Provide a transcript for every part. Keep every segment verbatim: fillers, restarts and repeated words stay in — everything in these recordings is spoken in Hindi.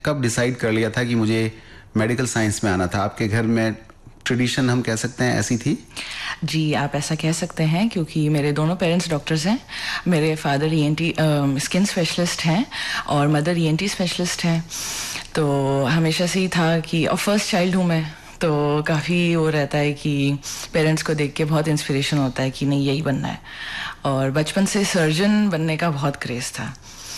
कब डिसाइड कर लिया था कि मुझे मेडिकल साइंस में आना था? आपके घर में ट्रेडिशन हम कह सकते हैं ऐसी थी? जी, आप ऐसा कह सकते हैं क्योंकि मेरे दोनों पेरेंट्स डॉक्टर्स हैं। मेरे फादर ईएनटी स्किन स्पेशलिस्ट हैं और मदर ईएनटी स्पेशलिस्ट हैं। तो हमेशा से ही था कि, और फर्स्ट चाइल्ड हूँ मैं, तो काफ़ी वो रहता है कि पेरेंट्स को देख के बहुत इंस्पिरेशन होता है कि नहीं यही बनना है। और बचपन से सर्जन बनने का बहुत क्रेज़ था,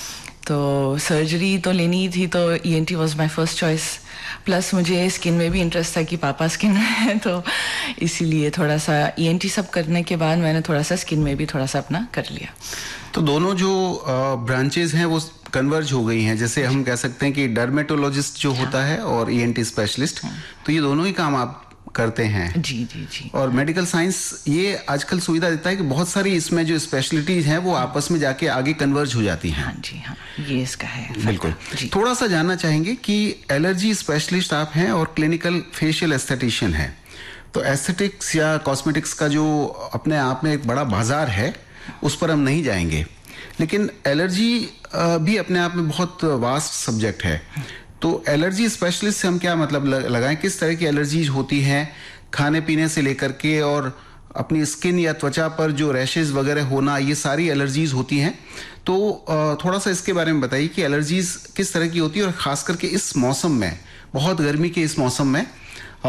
तो सर्जरी तो लेनी थी, तो ENT was my first choice. Plus मुझे स्किन में भी इंटरेस्ट था कि पापा स्किन में है, तो इसीलिए थोड़ा सा ईएनटी सब करने के बाद मैंने थोड़ा सा स्किन में भी थोड़ा सा अपना कर लिया। तो दोनों जो ब्रांचेज हैं वो कन्वर्ज हो गई हैं, जैसे हम कह सकते हैं कि डर्मेटोलॉजिस्ट जो होता है और ईएनटी स्पेशलिस्ट, तो ये दोनों ही काम आप करते हैं। जी जी जी। और मेडिकल साइंस ये आजकल सुविधा देता है कि बहुत सारी इसमें जो स्पेशलिटीज हैं वो आपस में जाके आगे कन्वर्ज हो जाती हैं। हाँ जी हाँ, ये इसका है। बिल्कुल। थोड़ा सा जानना चाहेंगे कि एलर्जी स्पेशलिस्ट आप हैं और क्लिनिकल फेशियल एस्थेटिशियन हैं, तो एस्थेटिक्स या कॉस्मेटिक्स का जो अपने आप में एक बड़ा बाजार है उस पर हम नहीं जाएंगे, लेकिन एलर्जी भी अपने आप में बहुत वास्ट सब्जेक्ट है। तो एलर्जी स्पेशलिस्ट से हम क्या मतलब लगाएं? किस तरह की एलर्जीज होती हैं, खाने पीने से लेकर के और अपनी स्किन या त्वचा पर जो रैशेज वगैरह होना, ये सारी एलर्जीज होती हैं। तो थोड़ा सा इसके बारे में बताइए कि एलर्जीज किस तरह की होती है और ख़ास करके इस मौसम में, बहुत गर्मी के इस मौसम में आ,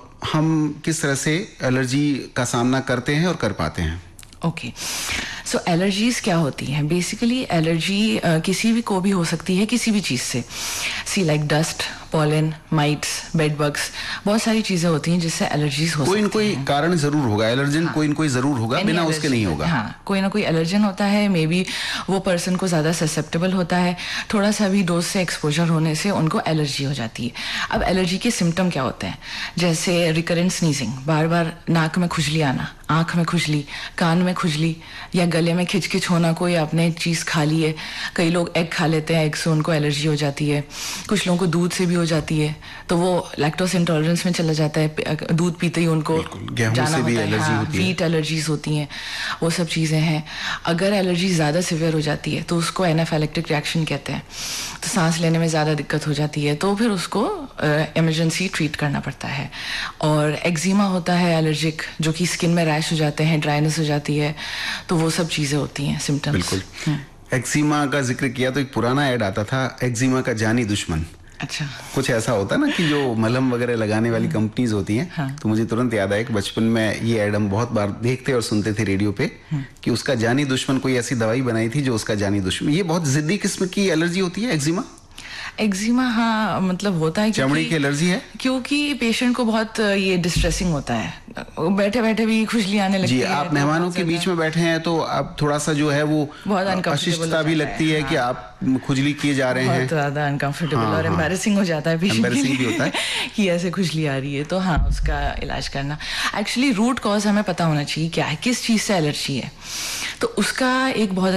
हम किस तरह से एलर्जी का सामना करते हैं और कर पाते हैं। ओके, सो एलर्जीज क्या होती हैं? बेसिकली एलर्जी किसी भी को भी हो सकती है, किसी भी चीज़ से। सी like dust, pollen, mites, bed bugs, बहुत सारी चीज़ें होती हैं जिससे एलर्जीज हो सकती हैं। कोई न कोई कारण जरूर होगा, एलर्जन हाँ, कोई न कोई जरूर होगा, बिना उसके नहीं होगा। हाँ, कोई ना कोई एलर्जन होता है। मे बी वो पर्सन को ज़्यादा ससेप्टेबल होता है, थोड़ा सा भी डोज से एक्सपोजर होने से उनको एलर्जी हो जाती है। अब एलर्जी के सिम्टम क्या होते हैं? जैसे रिकरेंट स्नीजिंग, बार बार नाक में खुजली आना, आँख में खुजली, कान में खुजली, या गले में खिचखिच होना, कोई आपने चीज़ खा ली है। कई लोग एग खा लेते हैं, एग से उनको एलर्जी हो जाती है। कुछ लोगों को दूध से भी हो जाती है, तो वो लैक्टोज इंटॉलरेंस में चला जाता है, दूध पीते ही उनको जाना होता है। हाँ, वीट एलर्जीज होती हैं, वो सब चीज़ें हैं। अगर एलर्जी ज़्यादा सिवियर हो जाती है तो उसको एनाफिलेक्टिक रिएक्शन कहते हैं, तो सांस लेने में ज़्यादा दिक्कत हो जाती है, तो फिर उसको इमरजेंसी ट्रीट करना पड़ता है। और एक्जिमा होता है एलर्जिक, जो कि स्किन में रैश हो जाते हैं, ड्राइनेस हो जाती है, तो वो सब चीज़ें होती हैं सिम्टम्स। बिल्कुल। एक्जिमा का जिक्र किया तो एक पुराना ऐड आता था, एक्जिमा का जानी दुश्मन। अच्छा, कुछ ऐसा होता ना कि जो मलहम वगैरह लगाने वाली कंपनीज होती हैं, हाँ। तो मुझे तुरंत याद आया कि बचपन में ये ऐड हम बहुत बार देखते और सुनते थे रेडियो पे, कि उसका जानी दुश्मन, कोई ऐसी दवाई बनाई थी जो उसका जानी दुश्मन। ये बहुत जिद्दी किस्म की एलर्जी होती है एक्जिमा। एक्जिमा हाँ, मतलब होता है चमड़ी की एलर्जी है, क्योंकि पेशेंट को बहुत ये डिस्ट्रेसिंग होता है, बैठे बैठे भी खुजली आने लगती जी, है। आप मेहमानों के बीच में बैठे हैं तो आप थोड़ा सा जो है वो अशिष्टता भी लगती है, हाँ। कि आप खुजली किए जा रहे हैं, बहुत ज्यादा अनकंफर्टेबल और एम्बैरेसिंग हो जाता है पेशेंट के लिए, भी होता है कि ऐसे खुजली आ रही है। तो हाँ, उसका इलाज करना, एक्चुअली रूट कॉज हमें पता होना चाहिए क्या है, किस चीज़ से एलर्जी है। तो उसका एक बहुत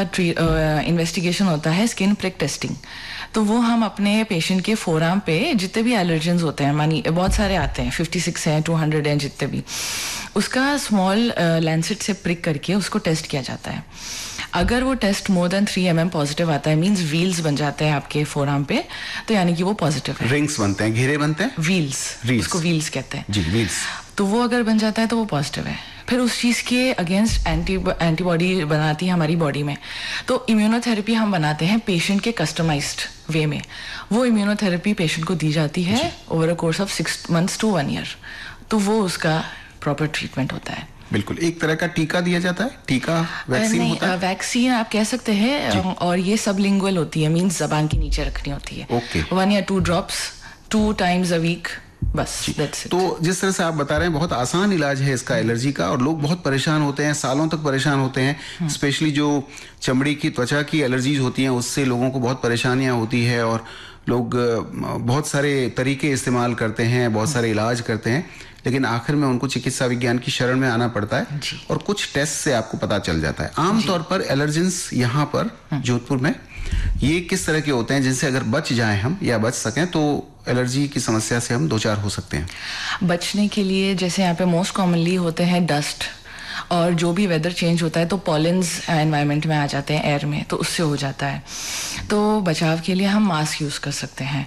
अच्छा इन्वेस्टिगेशन होता है स्किन प्रिक टेस्टिंग। तो वो हम अपने पेशेंट के फोराम पे जितने भी एलर्जेंस होते हैं, मानी बहुत सारे आते हैं, छप्पन हैं, दो सौ हैं, जितने भी, उसका स्मॉल लैंसेट से प्रिक करके उसको टेस्ट किया जाता है। अगर वो test more than three M M positive आता है, मींस व्हील्स बन जाते हैं आपके फोराम पे, तो यानी कि वो पॉजिटिव है। रिंग्स बनते हैं, घेरे बनते हैं, व्हील्स, उसको व्हील्स कहते हैं जी, व्हील्स। तो वो अगर बन जाता है तो वो पॉजिटिव है। फिर उस चीज़ के अगेंस्ट एंटी एंटीबॉडी बनाती है हमारी बॉडी में, तो इम्यूनोथेरेपी हम बनाते हैं पेशेंट के कस्टमाइज्ड वे में। वो इम्यूनोथेरेपी पेशेंट को दी जाती है over a course of six months to one year, तो वो उसका प्रॉपर ट्रीटमेंट होता है। बिल्कुल, एक तरह का टीका दिया जाता है, टीका वैक्सीन नहीं, होता है? वैक्सीन आप कह सकते हैं, और ये सबलिंगुअल होती है, मींस जबान के नीचे रखनी होती है। ओके। वन या two drops two times a week, बस that's it. तो जिस तरह से आप बता रहे हैं, बहुत आसान इलाज है इसका एलर्जी का, और लोग बहुत परेशान होते हैं, सालों तक परेशान होते हैं। स्पेशली जो चमड़ी की, त्वचा की एलर्जीज होती हैं, उससे लोगों को बहुत परेशानियां होती है, और लोग बहुत सारे तरीके इस्तेमाल करते हैं, बहुत सारे इलाज करते हैं, लेकिन आखिर में उनको चिकित्सा विज्ञान की शरण में आना पड़ता है, और कुछ टेस्ट से आपको पता चल जाता है। आमतौर पर एलर्जेंस यहाँ पर जोधपुर में ये किस तरह के होते हैं जिनसे अगर बच जाएं हम या बच सकें तो एलर्जी की समस्या से हम दो चार हो सकते हैं? बचने के लिए जैसे यहाँ पे मोस्ट कॉमनली होते हैं डस्ट और जो भी वेदर चेंज होता है तो पॉलेंस एनवायरनमेंट में आ जाते हैं एयर में, तो उससे हो जाता है। तो बचाव के लिए हम मास्क यूज़ कर सकते हैं।